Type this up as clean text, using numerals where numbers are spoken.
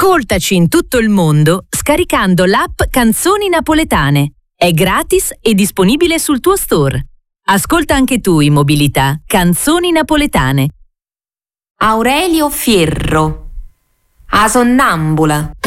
Ascoltaci in tutto il mondo scaricando l'app Canzoni Napoletane. È gratis e disponibile sul tuo store. Ascolta anche tu in mobilità Canzoni Napoletane. Aurelio Fierro, A sonnambula.